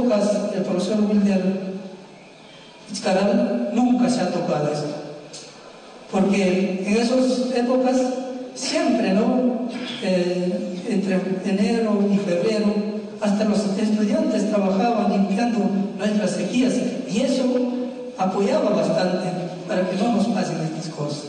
épocas del profesor Wilder Itzcaral nunca se ha tocado esto, porque en esas épocas siempre, ¿no? Entre enero y febrero, hasta los estudiantes trabajaban limpiando nuestras sequías, y eso apoyaba bastante para que no nos pasen estas cosas.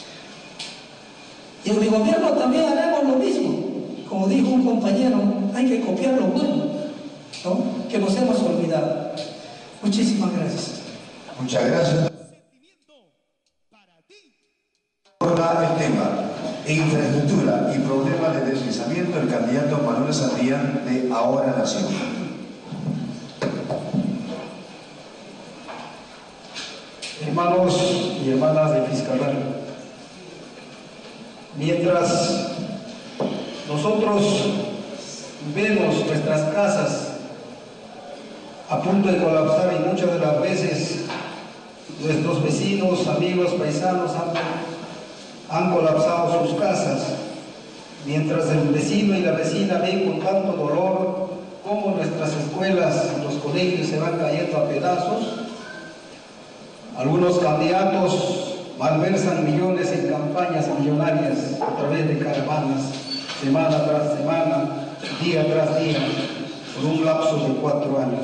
Y en mi gobierno también haremos lo mismo. Como dijo un compañero, hay que copiar lo bueno, ¿no? Que nos hemos olvidado. Muchísimas gracias. Muchas gracias. Aborda el tema infraestructura y problemas de deslizamiento el candidato Manuel Sandrián de Ahora Nación. Hermanos y hermanas de Fiscalía, mientras nosotros vemos nuestras casas a punto de colapsar y muchas de las veces nuestros vecinos, amigos, paisanos han colapsado sus casas, mientras el vecino y la vecina ven con tanto dolor cómo nuestras escuelas y los colegios se van cayendo a pedazos, algunos candidatos malversan millones en campañas millonarias a través de caravanas, semana tras semana, día tras día, por un lapso de 4 años.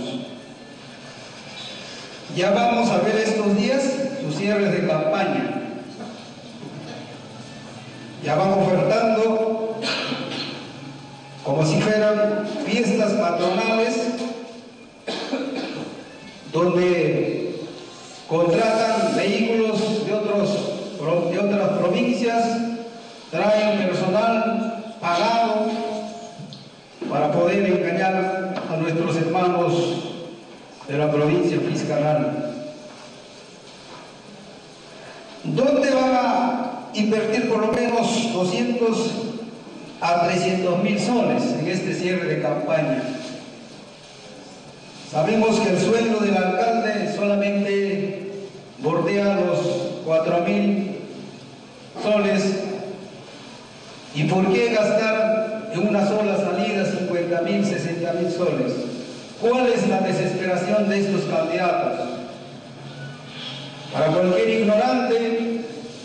Ya vamos a ver estos días sus cierres de campaña. Ya van ofertando como si fueran fiestas patronales donde contratan vehículos de otras provincias, traen personal pagado para poder engañar a nuestros hermanos de la provincia fiscal. ¿Dónde van a invertir por lo menos 200 a 300 mil soles en este cierre de campaña? Sabemos que el sueldo del alcalde solamente bordea los 4.000 soles. ¿Y por qué gastar en una sola salida 50.000, 60.000 soles? ¿Cuál es la desesperación de estos candidatos? Para cualquier ignorante,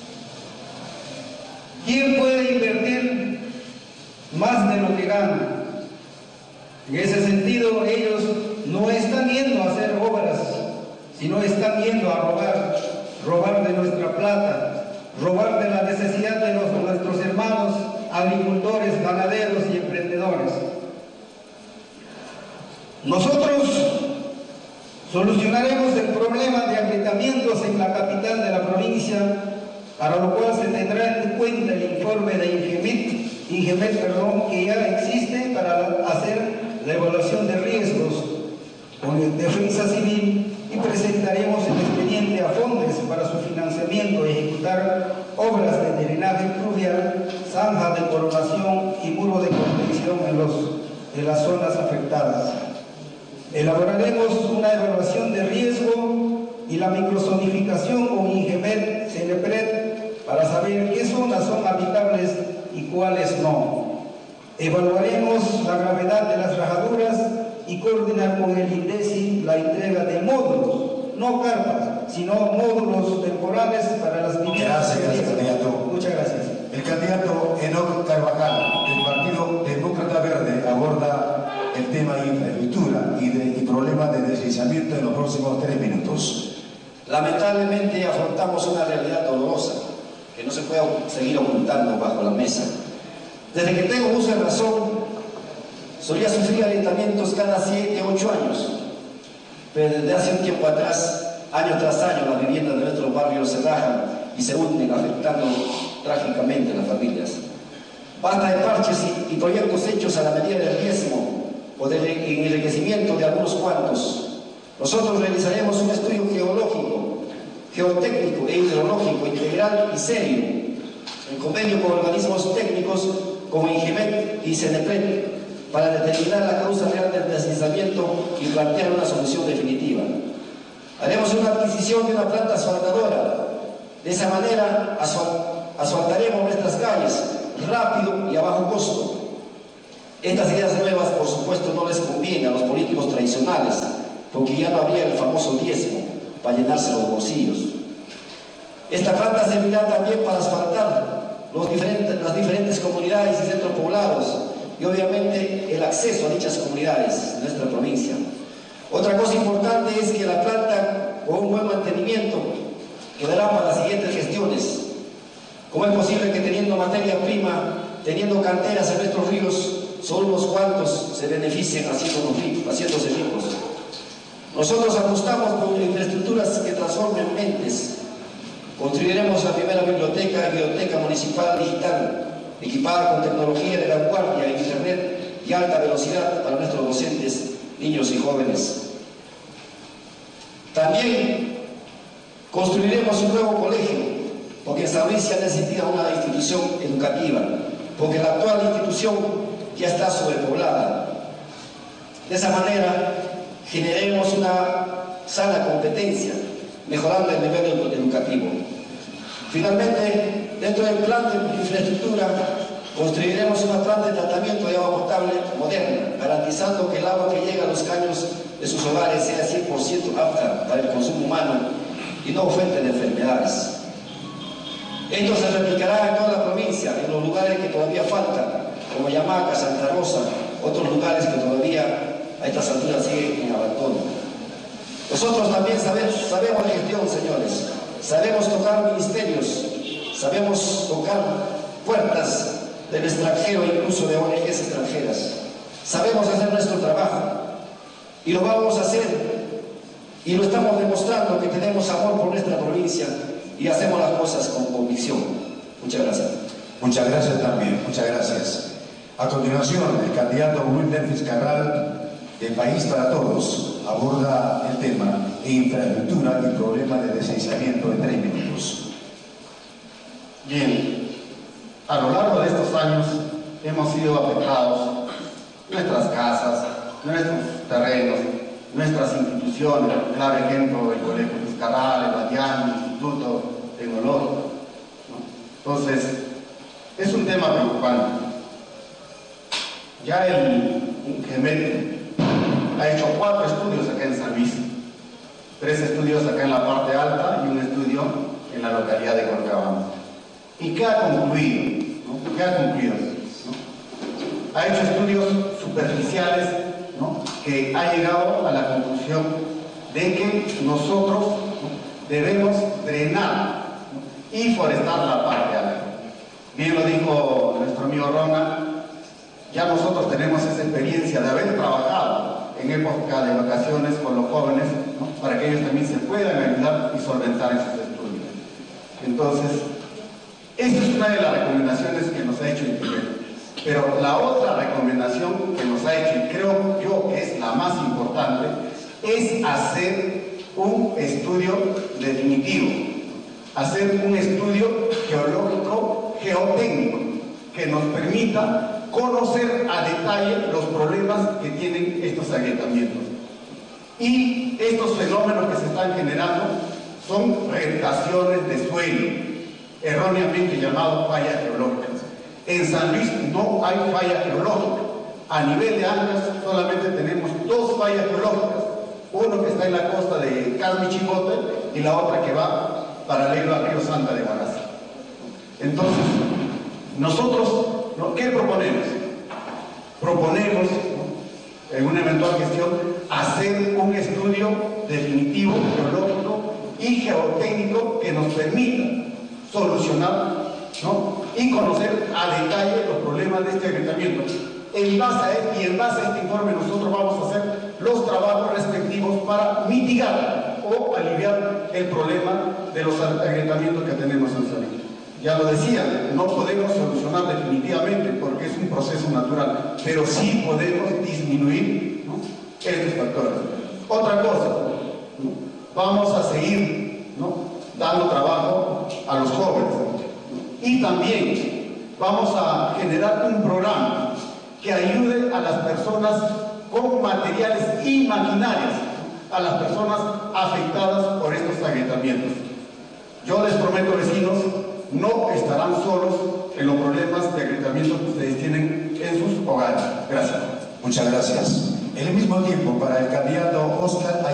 ¿quién puede invertir más de lo que gana? En ese sentido, ellos no están yendo a hacer obras, sino están yendo a robar de nuestra plata, robar de la necesidad de nuestros hermanos agricultores, ganaderos y emprendedores. Nosotros solucionaremos el problema de agrietamientos en la capital de la provincia, para lo cual se tendrá en cuenta el informe de INGEMET, que ya existe para hacer la evaluación de riesgos con Defensa Civil, y presentaremos el expediente a FONDES para su financiamiento y ejecutar obras de drenaje pluvial, zanja de coronación y muro de contención en las zonas afectadas. Elaboraremos una evaluación de riesgo y la microzonificación con INGEMET, CENEPRED, para saber qué zonas son habitables y cuáles no. Evaluaremos la gravedad de las rajaduras y coordinar con el INDECI la entrega de módulos, no carpas, sino módulos temporales para las viviendas. Gracias, candidato. Muchas gracias. El candidato Enoc Carvajal, del Partido Demócrata Verde, aborda el tema de infraestructura y problemas de deslizamiento en los próximos 3 minutos. Lamentablemente afrontamos una realidad dolorosa que no se puede seguir ocultando bajo la mesa. Desde que tengo uso de razón, solía sufrir alentamientos cada 7 o 8 años, pero desde hace un tiempo atrás, año tras año, las viviendas de nuestros barrios se rajan y se hunden, afectando trágicamente a las familias. Basta de parches y proyectos hechos a la medida del riesgo o del enriquecimiento de algunos cuantos. Nosotros realizaremos un estudio geológico, geotécnico e hidrológico integral y serio, en convenio con organismos técnicos como INGEMET y CENEPRED, para determinar la causa real del deslizamiento y plantear una solución definitiva. Haremos una adquisición de una planta asfaltadora. De esa manera asfaltaremos nuestras calles rápido y a bajo costo. Estas ideas nuevas, por supuesto, no les convienen a los políticos tradicionales, porque ya no habría el famoso diezmo para llenarse los bolsillos. Esta planta servirá también para asfaltar las diferentes comunidades y centros poblados y obviamente el acceso a dichas comunidades de nuestra provincia. Otra cosa importante es que la planta, con un buen mantenimiento, quedará para las siguientes gestiones. ¿Cómo es posible que teniendo materia prima, teniendo canteras en nuestros ríos, solo unos cuantos se beneficien haciéndose ricos? Nosotros apostamos por infraestructuras que transformen mentes. Construiremos la primera biblioteca municipal digital, equipada con tecnología de vanguardia en Internet y alta velocidad para nuestros docentes, niños y jóvenes. También construiremos un nuevo colegio, porque San Luis se necesita una institución educativa, porque la actual institución ya está sobrepoblada. De esa manera generemos una sana competencia, mejorando el nivel educativo. Finalmente, dentro del plan de infraestructura, construiremos una planta de tratamiento de agua potable moderna, garantizando que el agua que llega a los caños de sus hogares sea 100% apta para el consumo humano y no fuente de enfermedades. Esto se replicará en toda la provincia, en los lugares que todavía faltan, como Yamaca, Santa Rosa, otros lugares que todavía a estas alturas siguen en abandono. Nosotros también sabemos de gestión, señores. Sabemos tocar ministerios, sabemos tocar puertas del extranjero, incluso de ONGs extranjeras. Sabemos hacer nuestro trabajo y lo vamos a hacer y lo estamos demostrando que tenemos amor por nuestra provincia y hacemos las cosas con convicción. Muchas gracias. Muchas gracias también, muchas gracias. A continuación, el candidato Wilder Vizcarral, de País para Todos, aborda el tema infraestructura y problema de deslizamiento en 3 minutos. Bien, a lo largo de estos años hemos sido afectados nuestras casas, nuestros terrenos, nuestras instituciones, claro ejemplo, el Colegio Vizcarral, el Badián, el Instituto Tecnológico, ¿no? Entonces, es un tema preocupante. Ya el INGEMET ha hecho 4 estudios acá en San Luis, 3 estudios acá en la parte alta y un estudio en la localidad de Cochabamba. ¿Y qué ha concluido? ¿No? ¿Qué ha concluido? ¿No? Ha hecho estudios superficiales, ¿no? Que ha llegado a la conclusión de que nosotros, ¿no? debemos drenar, ¿no? y forestar la parte alta. Bien lo dijo nuestro amigo Ronald, ya nosotros tenemos esa experiencia de haber trabajado en época de vacaciones con los jóvenes, ¿no? para que ellos también se puedan ayudar y solventar esos estudios. Entonces, esta es una de las recomendaciones que nos ha hecho el INGEMET. Pero la otra recomendación que nos ha hecho, y creo yo que es la más importante, es hacer un estudio definitivo, hacer un estudio geológico, geotécnico, que nos permita conocer a detalle los problemas que tienen estos agrietamientos. Y estos fenómenos que se están generando son rentaciones de suelo, erróneamente llamados fallas geológicas. En San Luis no hay falla geológica. A nivel de Ancas solamente tenemos 2 fallas geológicas, uno que está en la costa de Casmichicote y la otra que va paralelo al río Santa de Guaraz. Entonces, nosotros, ¿qué proponemos? Proponemos, ¿no? en una eventual gestión, hacer un estudio definitivo, geológico y geotécnico que nos permita solucionar, ¿no? y conocer a detalle los problemas de este agrietamiento. En base a él y en base a este informe nosotros vamos a hacer los trabajos respectivos para mitigar o aliviar el problema de los agrietamientos que tenemos en San Luis. Ya lo decía, no podemos solucionar definitivamente porque es un proceso natural, pero sí podemos disminuir, ¿no? estos factores. Otra cosa, ¿no? vamos a seguir, ¿no? dando trabajo a los jóvenes, ¿no? y también vamos a generar un programa que ayude a las personas con materiales y maquinarias, ¿no? a las personas afectadas por estos agrietamientos. Yo les prometo, vecinos, no estarán solos en los problemas de agrietamiento que ustedes tienen en sus hogares. Gracias. Muchas gracias. En el mismo tiempo, para el candidato Oscar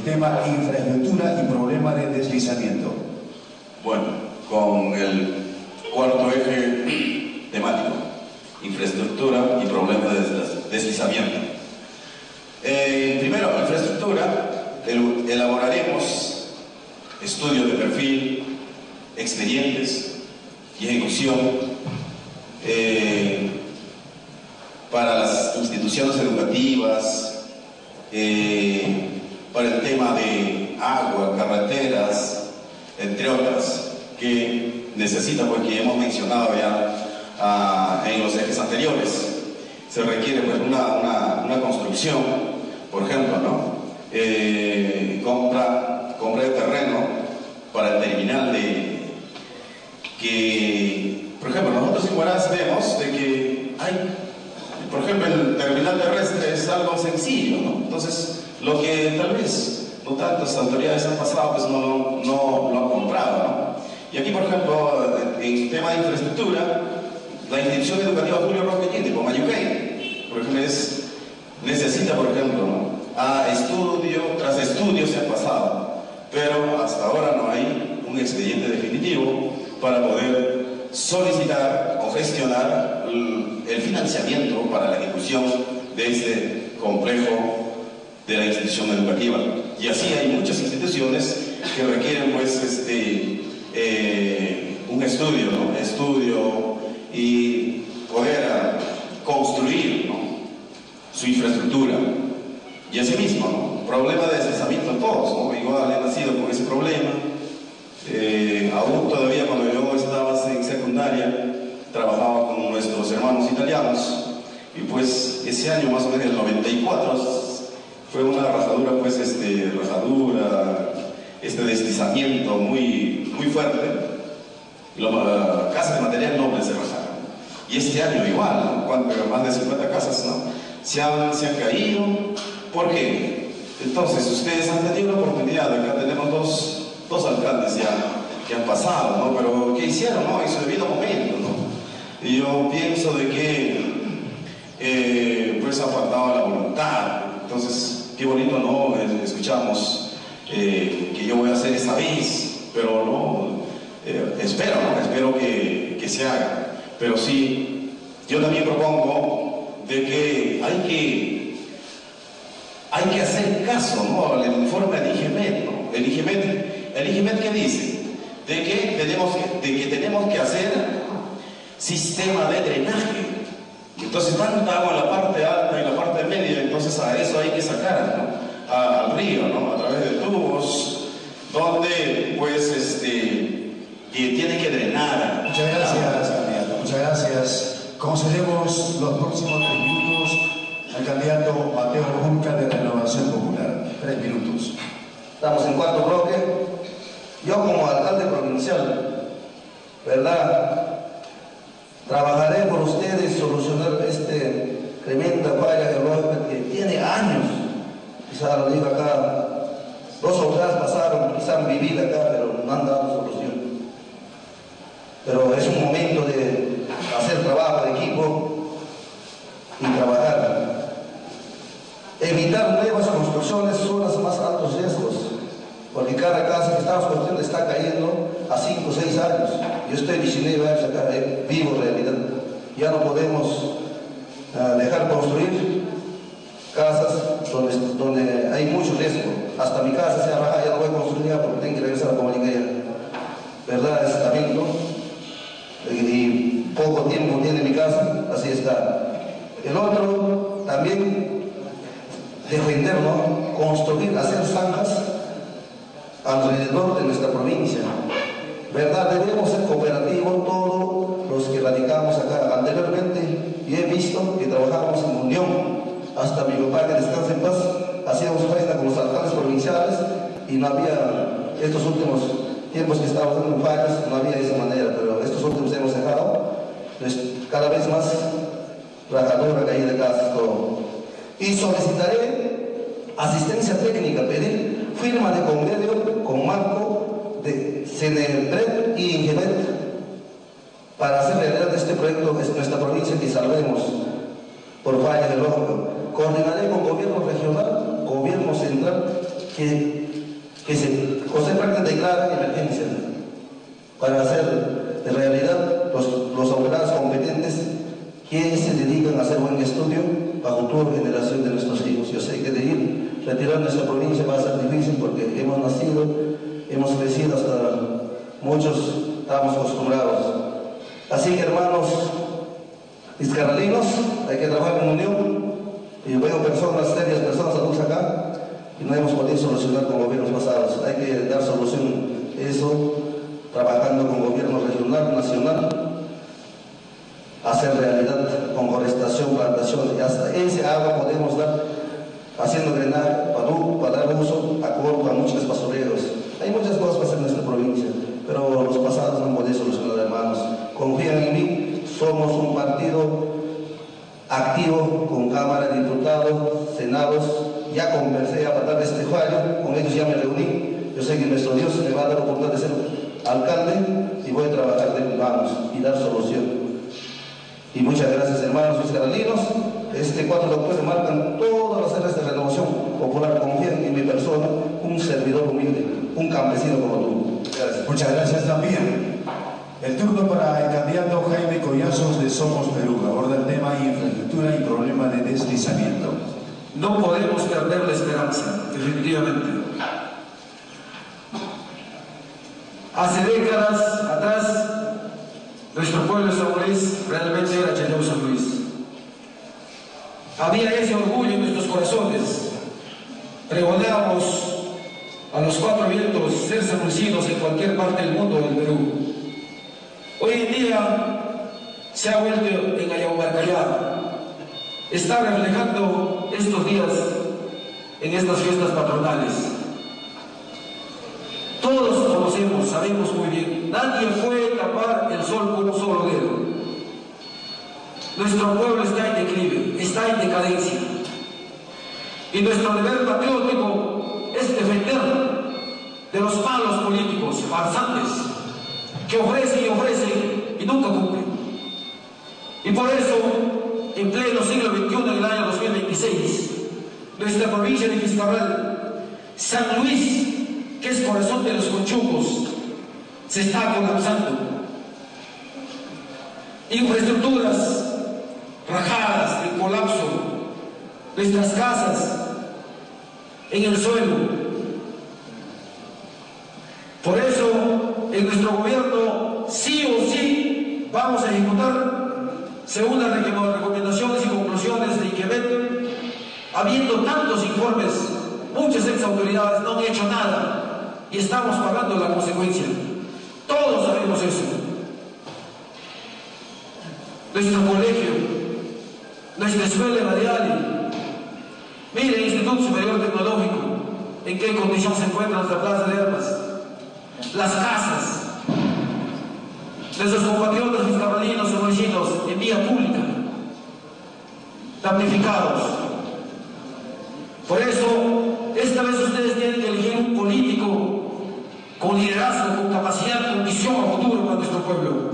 tema infraestructura y problema de deslizamiento. Bueno, con el cuarto eje temático, infraestructura y problema de deslizamiento. Primero, infraestructura, elaboraremos estudios de perfil, expedientes y ejecución para las instituciones educativas, para el tema de agua, carreteras, entre otras, que necesita, pues, que hemos mencionado ya en los ejes anteriores. Se requiere, pues, una construcción, por ejemplo, ¿no? Compra de terreno para el terminal por ejemplo, nosotros en Huaraz vemos de que hay, por ejemplo, el terminal terrestre es algo sencillo, ¿no? Entonces, lo que tal vez no tantas autoridades han pasado, pues no lo han comprado, ¿no? Y aquí, por ejemplo, en tema de infraestructura, la institución educativa Julio Roque Allende, Pomayucay, por ejemplo, necesita, por ejemplo, ¿no? Estudio tras estudio se ha pasado, pero hasta ahora no hay un expediente definitivo para poder solicitar o gestionar el financiamiento para la ejecución de este complejo de la institución educativa. Y así hay muchas instituciones que requieren, pues, un estudio, ¿no? Estudio y poder construir, ¿no?, su infraestructura. Y asimismo, ¿no?, problema de deslizamiento todos, ¿no? Igual he nacido con ese problema. Aún todavía cuando yo estaba en secundaria trabajaba con nuestros hermanos italianos, y pues ese año más o menos el 94 fue una rajadura, pues deslizamiento muy fuerte. Las casas de material noble se rajaron. Y este año igual, ¿no? Más de 50 casas, ¿no?, se han caído. ¿Por qué? Entonces, ustedes han tenido la oportunidad, acá tenemos dos alcaldes ya que han pasado, ¿no? Pero ¿qué hicieron, no?, en su debido momento, ¿no? Y yo pienso de que pues ha faltado la voluntad. Entonces, qué bonito, ¿no?, escuchamos que yo voy a hacer esta vez, pero no, espero que se haga. Pero sí, yo también propongo de que hay que hacer caso, ¿no?, al informe del IGEMET, ¿no? El IGEMET, ¿qué dice? De que tenemos que hacer sistema de drenaje. Entonces, tanta agua en la parte alta y la parte media, entonces a eso hay que sacar, ¿no?, al río, ¿no?, a través de tubos, donde, pues, tiene que drenar. Muchas gracias, candidato. Muchas gracias. Concedemos los próximos 3 minutos al candidato Mateo Junca de Renovación Popular. 3 minutos. Estamos en cuarto bloque. Yo, como alcalde provincial, ¿verdad?, trabajaré por ustedes solucionar tremenda falla geológica que tiene años. Quizá lo digo acá, 2 horas pasaron, quizá han vivido acá, pero no han dado solución. Pero es un momento de hacer trabajo de equipo y trabajar. Evitar nuevas construcciones son los más altos riesgos, porque cada casa que estamos construyendo está cayendo a 5 o 6 años. Yo estoy 19 años acá, vivo realidad. Ya no podemos dejar construir casas donde hay mucho riesgo. Hasta mi casa se ha rajado, ya no voy a construir ya porque tengo que regresar a Comunicaya. ¿Verdad? Es también, ¿no? Y poco tiempo tiene mi casa, así está. El otro, también defender, ¿no?, construir, hacer zanjas alrededor de nuestra provincia. ¿Verdad? Debemos ser cooperativos todos los que radicamos acá. Anteriormente yo he visto que trabajamos en unión. Hasta mi papá, que descanse en paz, hacíamos fiesta con los alcaldes provinciales y no había, estos últimos tiempos que estábamos dando fallas, no había de esa manera, pero estos últimos hemos dejado, pues, cada vez más rajadura, caída de casas, todo. Y solicitaré asistencia técnica, pedir firma de convenio con marco de CNEPRED y INGEMET para hacer realidad este proyecto en nuestra provincia que salvemos por falla geológica. Coordinaré con gobierno regional, gobierno central, que José Franklin declara emergencia para hacer de realidad los abogados competentes que se dedican a hacer buen estudio para futura generación de nuestros hijos. Yo sé que de ir retirar nuestra provincia va a ser difícil porque hemos nacido, hemos crecido hasta muchos estamos acostumbrados. Así que hermanos vizcarralinos, hay que trabajar en unión. Y veo personas serias, personas adultas acá, y no hemos podido solucionar con gobiernos pasados. Hay que dar solución a eso, trabajando con gobierno regional, nacional, hacer realidad con forestación, plantación, y hasta ese agua podemos dar haciendo drenaje para dar uso a corpo, a muchos basureros. Hay muchas cosas para hacer en nuestra provincia, pero los pasados no han podido solucionar, hermanos. Confían en mí, somos un partido activo con Cámara de Diputados, Senados. Ya conversé a tratar de este fallo, con ellos ya me reuní. Yo sé que nuestro Dios me va a dar la oportunidad de ser alcalde y voy a trabajar de manos y dar solución. Y muchas gracias, hermanos vizcarralinos. 4 de octubre marcan todas las áreas de renovación popular. Confían en mi persona, un servidor humilde, un campesino como tú. Gracias. Muchas gracias también. El turno para el candidato Jaime Collazos de Somos Perú. Aborda el tema infraestructura y problema de deslizamiento. No podemos perder la esperanza, definitivamente. Hace décadas atrás, nuestro pueblo de San Luis realmente era Chayao San Luis. Había ese orgullo en nuestros corazones. Pregonábamos a los 4 vientos ser sanluisinos en cualquier parte del mundo del Perú. Hoy en día se ha vuelto en Ayahumarcayá. Está reflejando estos días en estas fiestas patronales. Todos conocemos, sabemos muy bien, nadie puede tapar el sol con un solo dedo. Nuestro pueblo está en declive, está en decadencia. Y nuestro deber patriótico es defender de los malos políticos, farsantes, que ofrecen y ofrecen y nunca cumplen. Y por eso, en pleno siglo XXI, en el año 2026, nuestra provincia de Vizcarral, San Luis, que es corazón de los conchungos, se está colapsando. Infraestructuras rajadas, en colapso, nuestras casas en el suelo. Por eso, en nuestro gobierno, sí o sí, vamos a ejecutar según las recomendaciones y conclusiones de INGEMET. Habiendo tantos informes, muchas ex autoridades no han hecho nada y estamos pagando la consecuencia. Todos sabemos eso. Nuestro colegio, nuestra escuela radial, mire el Instituto Superior Tecnológico, en qué condición se encuentra nuestra plaza de armas, las casas, nuestros compatriotas vizcarralinos y vecinos en vía pública, damnificados. Por eso, esta vez ustedes tienen que elegir un político con liderazgo, con capacidad, con visión a futuro para nuestro pueblo.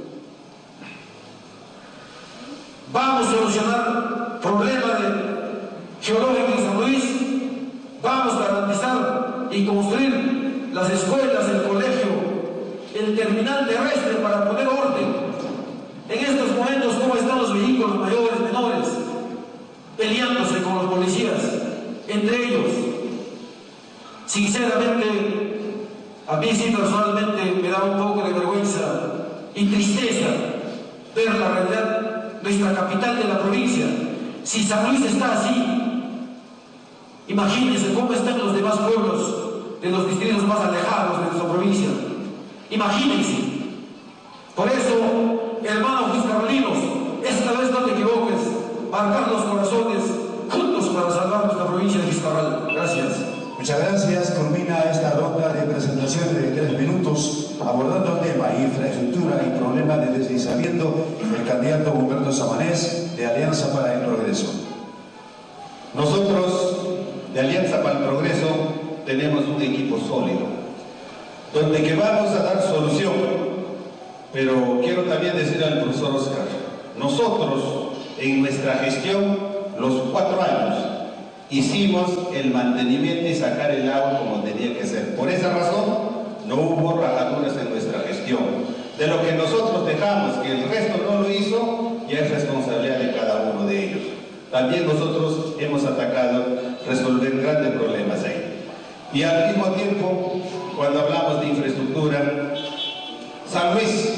Vamos a solucionar problemas geológicos en San Luis, vamos a garantizar y construir las escuelas, el colegio, el terminal terrestre para poner orden. En estos momentos, ¿cómo están los vehículos mayores, menores, peleándose con los policías, entre ellos? Sinceramente, a mí sí personalmente me da un poco de vergüenza y tristeza ver la realidad de nuestra capital de la provincia. Si San Luis está así, imagínense cómo están los demás pueblos de los distritos más alejados de nuestra provincia. Imagínense. Por eso, hermanos vizcarralinos, esta vez no te equivoques, marcar los corazones juntos para salvar nuestra provincia de Vizcarral. Gracias. Muchas gracias. Culmina esta ronda de presentación de 3 minutos abordando el tema infraestructura y problema de deslizamiento el candidato Humberto Samanés de Alianza para el Progreso. Nosotros de Alianza para el Progreso tenemos un equipo sólido, donde que vamos a dar solución. Pero quiero también decir al profesor Oscar, nosotros en nuestra gestión, los 4 años, hicimos el mantenimiento y sacar el agua como tenía que ser. Por esa razón no hubo rajaduras en nuestra gestión. De lo que nosotros dejamos, que el resto no lo hizo, ya es responsabilidad de cada uno de ellos. También nosotros hemos atacado resolver grandes problemas ahí. Y al mismo tiempo, cuando hablamos de infraestructura, San Luis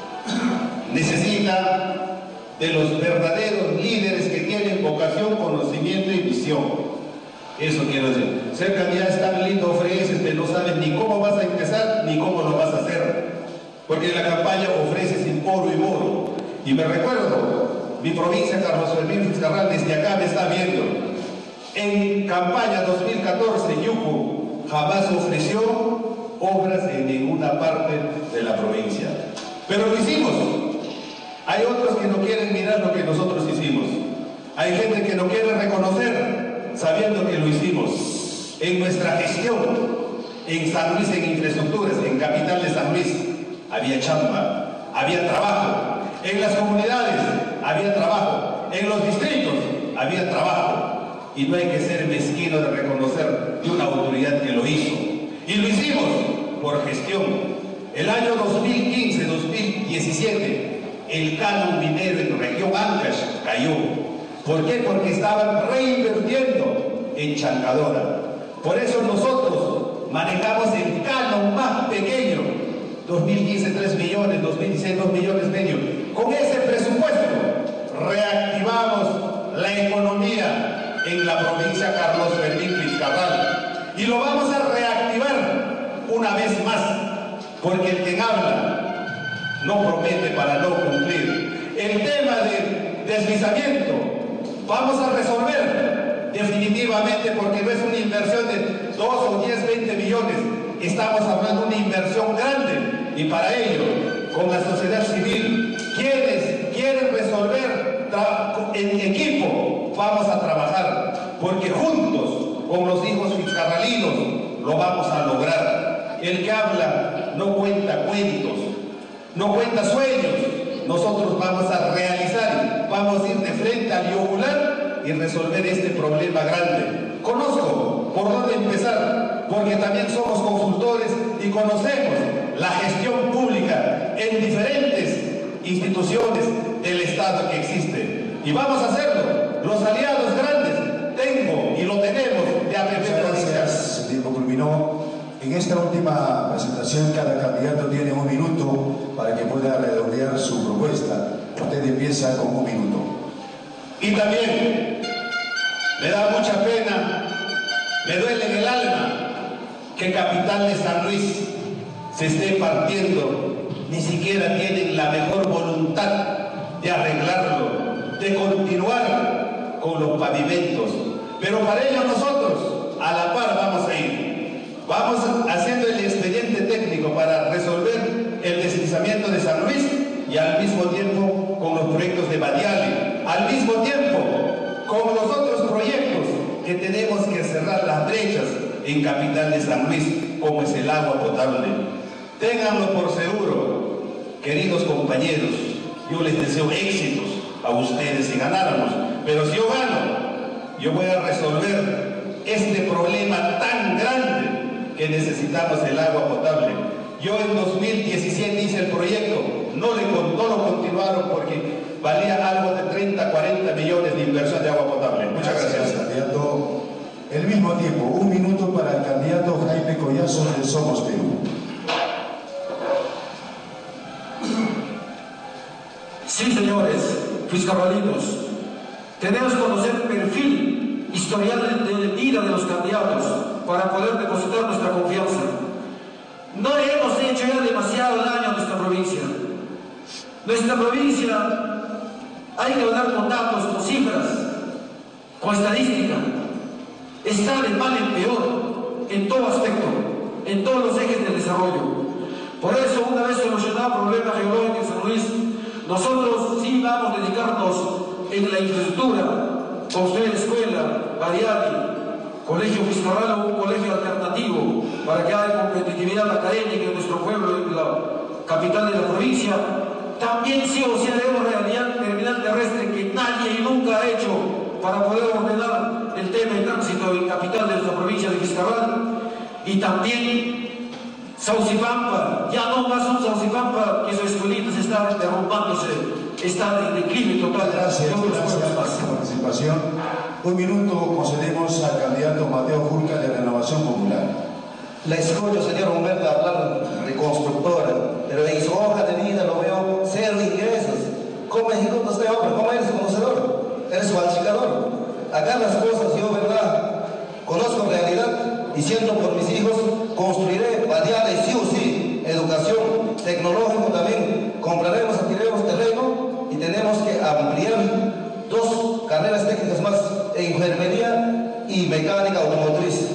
necesita de los verdaderos líderes que tienen vocación, conocimiento y visión. Eso quiero decir. Ser candidato es tan lindo, ofreces, pero no sabes ni cómo vas a empezar ni cómo lo vas a hacer. Porque en la campaña ofreces sin poro y moro. Y me recuerdo, mi provincia, Carlos Fermín Fitzcarral, desde acá me está viendo. En campaña 2014, Yucu jamás ofreció obras en ninguna parte de la provincia. Pero lo hicimos. Hay otros que no quieren mirar lo que nosotros hicimos. Hay gente que no quiere reconocer, sabiendo que lo hicimos. En nuestra gestión, en San Luis, en infraestructuras, en capital de San Luis, había chamba, había trabajo. En las comunidades había trabajo. En los distritos había trabajo. Y no hay que ser mezquino de reconocer de una autoridad que lo hizo. Y lo hicimos por gestión. El año 2015-2017, el canon minero en región Ancash cayó. ¿Por qué? Porque estaban reinvirtiendo en Chancadora. Por eso nosotros manejamos el canon más pequeño. 2015 3 millones, 2016 2 millones y medio. Con ese presupuesto reactivamos la economía en la provincia Carlos Fermín Fitzcarral. Y lo vamos a reactivar una vez más, porque el que habla no promete para no cumplir. El tema de deslizamiento vamos a resolver definitivamente, porque no es una inversión de 2 o 10, 20 millones. Estamos hablando de una inversión grande, y para ello, con la sociedad civil, quienes quieren resolver en equipo, vamos a trabajar, porque juntos, con los hijos fitzcarralinos, lo vamos a lograr. El que habla no cuenta cuentos, no cuenta sueños. Nosotros vamos a realizar, vamos a ir de frente al yugular y resolver este problema grande. Conozco por dónde empezar, porque también somos consultores y conocemos la gestión pública en diferentes instituciones del Estado que existe. Y vamos a hacerlo. Los aliados grandes tengo y lo tenemos de APP. Gracias. El tiempo culminó. En esta última presentación, cada candidato tiene 1 minuto para que pueda redondear su propuesta. Usted empieza con 1 minuto. Y también me da mucha pena, me duele en el alma que capital de San Luis se esté partiendo. Ni siquiera tienen la mejor voluntad de arreglarlo, de continuar con los pavimentos. Pero para ello nosotros a la par vamos a ir. Vamos haciendo el expediente técnico para resolver el deslizamiento de San Luis, y al mismo tiempo con los proyectos de Badiale, al mismo tiempo con los otros proyectos que tenemos que cerrar las brechas en capital de San Luis, como es el agua potable. Ténganlo por seguro, queridos compañeros, yo les deseo éxitos a ustedes si ganáramos, pero si yo gano, yo voy a resolver este problema tan grande que necesitamos el agua potable. Yo en 2017 hice el proyecto, no lo continuaron porque valía algo de 30, 40 millones de inversión de agua potable. Muchas gracias. Candidato. El mismo tiempo, 1 minuto para el candidato Jaime Collazo de Somos Perú. Sí, señores fitzcarralinos, tenemos que conocer el perfil historial de vida de los candidatos para poder depositar nuestra confianza. No le hemos hecho ya demasiado daño a nuestra provincia. Nuestra provincia, hay que hablar con datos, con cifras, con estadística. Está de mal en peor en todo aspecto, en todos los ejes del desarrollo. Por eso, una vez solucionado el problema geológico en San Luis, nosotros sí vamos a dedicarnos en la infraestructura, construir escuela, Badiale, colegio Fitzcarral, un colegio alternativo para que haya competitividad académica en nuestro pueblo, en la capital de la provincia. También sí o sí haremos realidad terminal terrestre que nadie y nunca ha hecho para poder ordenar el tema de tránsito en capital de nuestra provincia de Vizcarral. Y también Saucipampa, ya no más un Saucipampa, que su escuelita se está derrumbándose, está en declive total. Gracias por su participación. Un minuto concedemos al candidato Mateo Julca de Renovación Popular. La escucho, señor Humberto, hablar de constructora, pero en su hoja de vida lo veo cero ingresos. ¿Cómo ejecuta este hombre? ¿Cómo eres conocedor? Eres falsificador. Acá las cosas, yo, verdad, conozco realidad y siento por mis hijos, construiré variables sí o sí, educación, tecnológico también, compraremos, adquiriremos terreno y tenemos que ampliar 2 carreras técnicas más, enfermería y mecánica automotriz.